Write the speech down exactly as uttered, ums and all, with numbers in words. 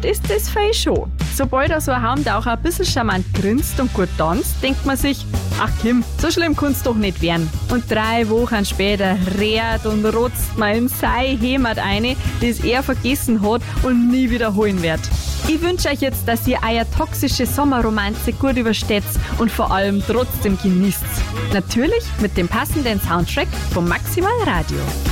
Spannend ist das Fei schon. Sobald er so ein Haumtaucher ein bisschen charmant grinst und gut tanzt, denkt man sich, ach Kim, so schlimm kann's doch nicht werden. Und drei Wochen später rät und rotzt man in sein Heimat eine, das er vergessen hat und nie wiederholen wird. Ich wünsche euch jetzt, dass ihr eure toxische Sommerromanze gut übersteht und vor allem trotzdem genießt. Natürlich mit dem passenden Soundtrack vom Maximal Radio.